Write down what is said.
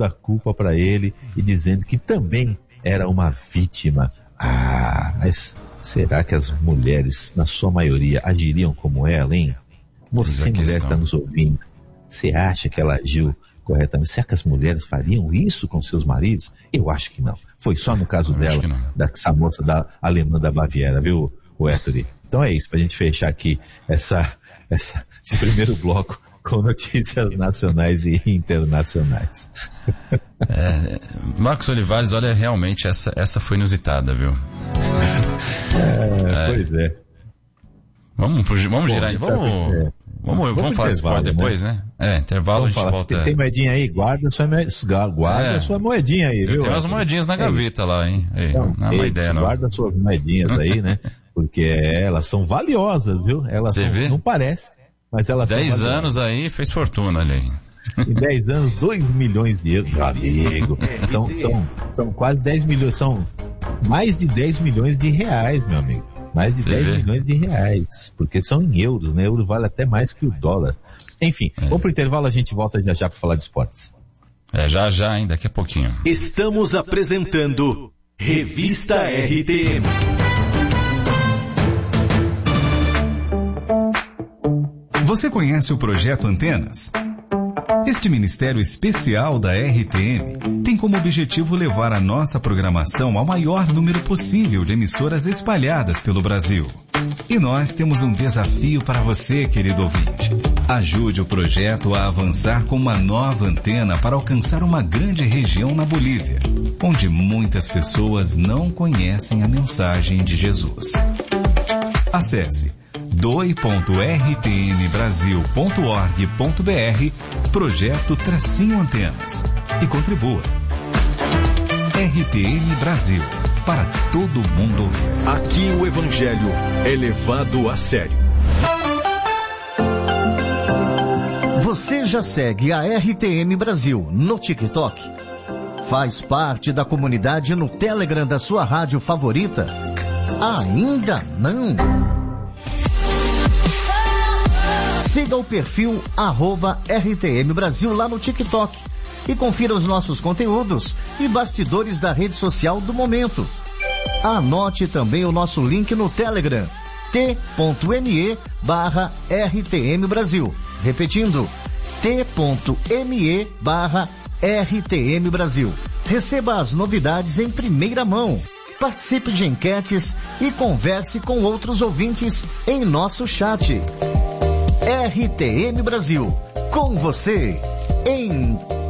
toda a culpa para ele e dizendo que também era uma vítima. Mas será que as mulheres, na sua maioria, agiriam como ela, hein? Você, mulher, está nos ouvindo. Você acha que ela agiu corretamente? Será que as mulheres fariam isso com seus maridos? Eu acho que não. Foi só no caso dela, dessa moça alemã da Baviera, viu, o Héctor? Então é isso, pra gente fechar aqui esse primeiro bloco com notícias nacionais e internacionais. Marcos Olivares, olha, realmente essa foi inusitada, viu? Pois é. Vamos girar aí, vamos falar de esporte depois, né? Intervalo, vamos a gente volta. Tem moedinha aí? Guarda sua moedinha aí, viu? Tem umas moedinhas na gaveta lá, hein? Então, não é uma ideia, não. Guarda suas moedinhas aí, né? Porque elas são valiosas, viu? Não parece, mas elas são 10 valiosas. anos aí, fez fortuna ali. Em 10 anos, 2 milhões de euros. Amigo, são quase 10 milhões, são mais de 10 milhões de reais, meu amigo. Mais de 10 milhões de reais, porque são em euros, né? Euro vale até mais que o dólar. Enfim, vamos pro intervalo, a gente volta já para falar de esportes. Já, hein? Daqui a pouquinho. Estamos apresentando Revista RTM. Você conhece o Projeto Antenas? Este ministério especial da RTM tem como objetivo levar a nossa programação ao maior número possível de emissoras espalhadas pelo Brasil. E nós temos um desafio para você, querido ouvinte. Ajude o projeto a avançar com uma nova antena para alcançar uma grande região na Bolívia, onde muitas pessoas não conhecem a mensagem de Jesus. Acesse doi.rtmbrasil.org.br Projeto Antenas e contribua. RTM Brasil, para todo mundo ouvir. Aqui o Evangelho é levado a sério. Você já segue a RTM Brasil no TikTok? Faz parte da comunidade no Telegram da sua rádio favorita? Ainda não? Siga o perfil @RTM Brasil lá no TikTok e confira os nossos conteúdos e bastidores da rede social do momento. Anote também o nosso link no Telegram, t.me/RTM Brasil. Repetindo, t.me/RTM Brasil. Receba as novidades em primeira mão. Participe de enquetes e converse com outros ouvintes em nosso chat. RTM Brasil, com você, em